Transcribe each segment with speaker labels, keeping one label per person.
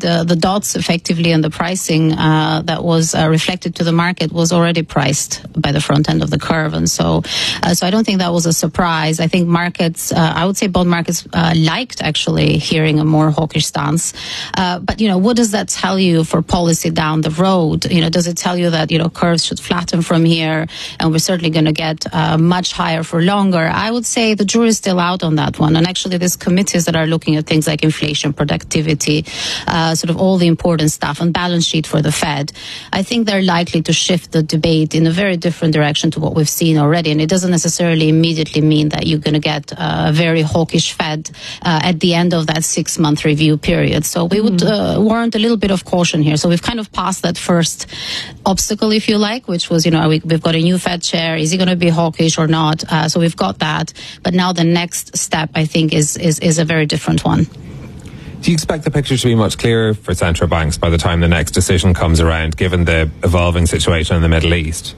Speaker 1: the dots effectively, and the pricing that was reflected to the market was already priced by the front end of the curve. And so I don't think that was a surprise. I think markets, I would say bond markets liked actually hearing a more hawkish stance. But, what does that tell you for policy down the road? Does it tell you that, curves should flatten from here and we're certainly going to get much higher for longer? I would say the jury is still out on that one. And actually there's committees that are looking at things like inflation, productivity, sort of all the important stuff, and balance sheet for the Fed. I think they're likely to shift the debate in a very different direction to what we've seen already. And it doesn't necessarily immediately mean that you're going to get a very hawkish Fed at the end of that 6-month review period. So we would warrant a little bit of caution here. So we've kind of passed that first obstacle, if you like, which was, we've got a new Fed chair. Is he going to be hawkish or not? So we've got that. But now the next step, I think, is a very different one.
Speaker 2: Do you expect the picture to be much clearer for central banks by the time the next decision comes around, given the evolving situation in the Middle East?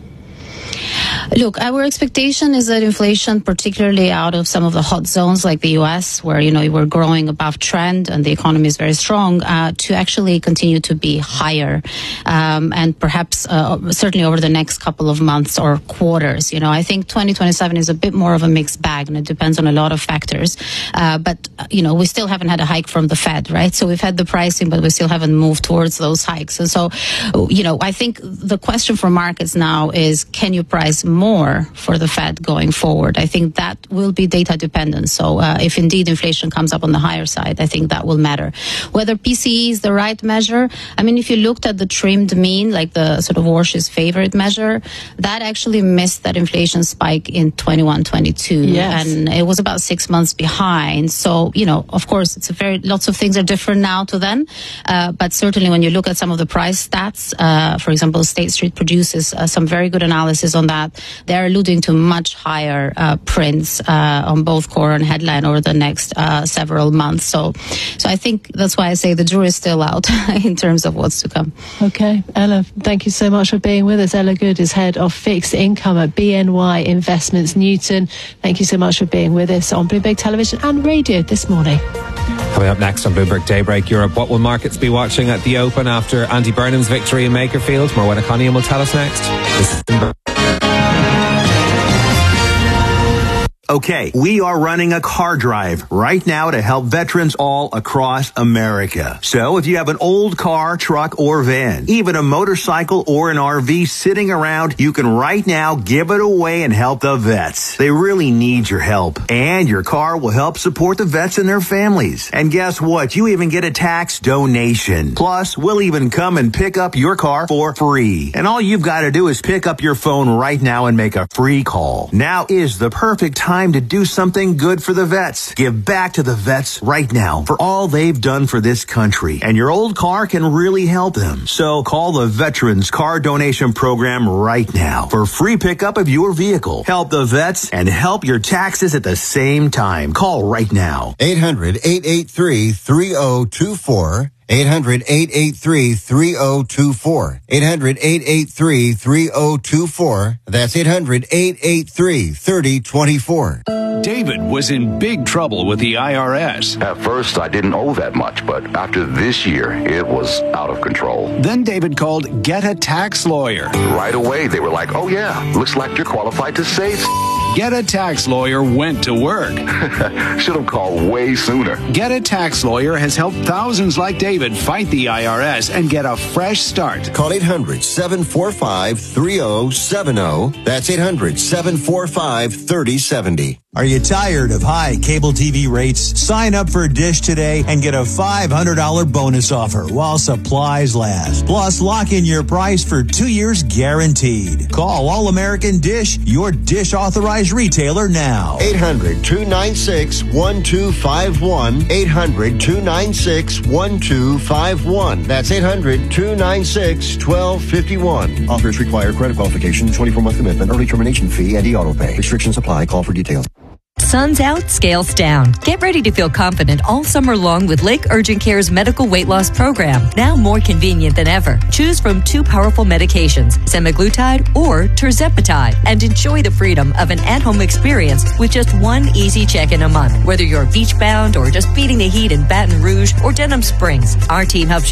Speaker 1: Look, our expectation is that inflation, particularly out of some of the hot zones like the U.S., where, we're growing above trend and the economy is very strong, to actually continue to be higher. And perhaps certainly over the next couple of months or quarters. I think 2027 is a bit more of a mixed bag, and it depends on a lot of factors. But we still haven't had a hike from the Fed, right? So we've had the pricing, but we still haven't moved towards those hikes. And so, I think the question for markets now is, can you price more for the Fed going forward? I think that will be data dependent. So if indeed inflation comes up on the higher side, I think that will matter. Whether PCE is the right measure, if you looked at the trimmed mean, like the sort of Warsh's favorite measure, that actually missed that inflation spike in 21-22.
Speaker 3: Yes.
Speaker 1: And it was about 6 months behind. So, of course, lots of things are different now to then. But certainly when you look at some of the price stats, for example, State Street produces some very good analysis on that. They're alluding to much higher prints on both core and headline over the next several months. So I think that's why I say the jury is still out in terms of what's to come.
Speaker 3: Okay, Ella, thank you so much for being with us. Ella Good is head of fixed income at BNY Investments Newton. Thank you so much for being with us on Bloomberg Television and Radio this morning.
Speaker 2: Coming up next on Bloomberg Daybreak Europe, what will markets be watching at the Open after Andy Burnham's victory in Makerfield? Morwenna Cunningham will tell us next. This is
Speaker 4: Okay, we are running a car drive right now to help veterans all across America. So if you have an old car, truck, or van, even a motorcycle or an RV sitting around, you can right now give it away and help the vets. They really need your help. And your car will help support the vets and their families. And guess what? You even get a tax donation. Plus, we'll even come and pick up your car for free. And all you've got to do is pick up your phone right now and make a free call. Now is the perfect time to do something good for the vets. Give back to the vets right now for all they've done for this country. And your old car can really help them. So call the Veterans Car Donation Program right now for free pickup of your vehicle. Help the vets and help your taxes at the same time. Call right now.
Speaker 5: 800-883-3024. 800-883-3024. 800-883-3024. That's 800-883-3024.
Speaker 6: David was in big trouble with the IRS.
Speaker 7: At first, I didn't owe that much, but after this year, it was out of control.
Speaker 6: Then David called Get a Tax Lawyer.
Speaker 7: Right away, they were like, oh yeah, looks like you're qualified to save.
Speaker 6: Get a Tax Lawyer went to work.
Speaker 7: Should have called way sooner.
Speaker 6: Get a Tax Lawyer has helped thousands like David fight the IRS and get a fresh start.
Speaker 5: Call 800-745-3070. That's 800-745-3070.
Speaker 8: Are you tired of high cable TV rates? Sign up for Dish today and get a $500 bonus offer while supplies last. Plus, lock in your price for 2 years guaranteed. Call All American Dish, your Dish authorized retailer now.
Speaker 5: 800-296-1251. 800-296-1251. That's 800-296-1251. Offers require credit qualification, 24-month commitment, early termination fee, and e-auto pay. Restrictions apply. Call for details.
Speaker 9: Sun's out, scales down. Get ready to feel confident all summer long with Lake Urgent Care's medical weight loss program. Now more convenient than ever. Choose from 2 powerful medications, semaglutide or tirzepatide, and enjoy the freedom of an at-home experience with just 1 easy check-in a month. Whether you're beach-bound or just beating the heat in Baton Rouge or Denham Springs, our team helps you